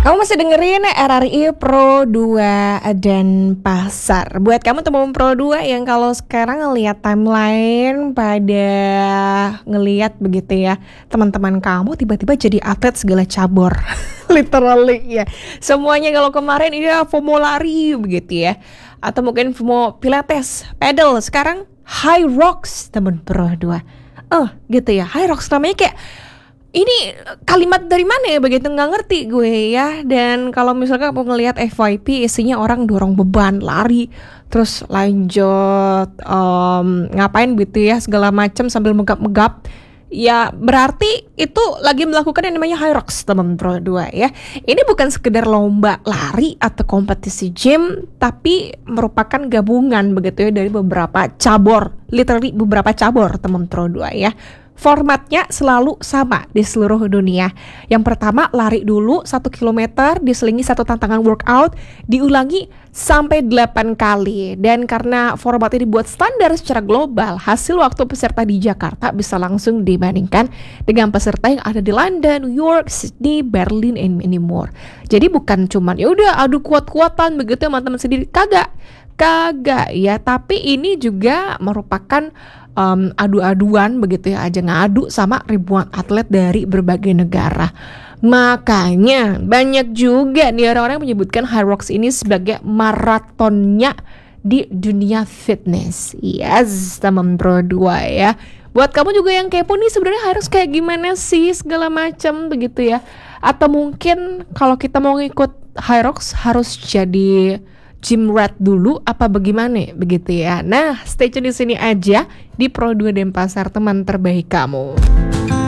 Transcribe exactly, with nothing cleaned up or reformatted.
Kamu masih dengerin R R I Pro dua Denpasar. Buat kamu teman Pro dua yang kalau sekarang ngelihat timeline pada ngelihat begitu ya, teman-teman kamu tiba-tiba jadi atlet segala cabur. Literally ya. Semuanya kalau kemarin ya FOMO lari begitu ya. Atau mungkin FOMO pilates, pedal. Sekarang high rocks teman Pro dua. Oh gitu ya, high rocks namanya kayak ini kalimat dari mana ya, begitu nggak ngerti gue ya. Dan kalau misalkan aku ngelihat F Y P isinya orang dorong beban, lari, terus lanjut um, ngapain gitu ya segala macam sambil megap-megap, ya berarti itu lagi melakukan yang namanya high rocks teman Pro dua ya. Ini bukan sekedar lomba lari atau kompetisi gym, tapi merupakan gabungan begitu ya dari beberapa cabur, literally beberapa cabur teman Pro dua ya. Formatnya selalu sama di seluruh dunia. Yang pertama lari dulu satu kilometer, diselingi satu tantangan workout, diulangi sampai delapan kali. Dan karena format ini dibuat standar secara global, hasil waktu peserta di Jakarta bisa langsung dibandingkan dengan peserta yang ada di London, New York, Sydney, Berlin, and many more. Jadi bukan cuman ya udah adu kuat-kuatan begitu teman-teman sendiri, kagak. Kagak ya, tapi ini juga merupakan um, adu-aduan begitu ya, aja ngadu sama ribuan atlet dari berbagai negara. Makanya banyak juga nih orang-orang yang menyebutkan high rocks ini sebagai maratonnya di dunia fitness. Yes, teman Pro dua ya. Buat kamu juga yang kepo nih, sebenarnya harus kayak gimana sih segala macam begitu ya. Atau mungkin kalau kita mau ngikut high rocks harus jadi gym rat dulu apa bagaimana begitu ya. Nah, stay tune di sini aja di Pro dua Denpasar, teman terbaik kamu.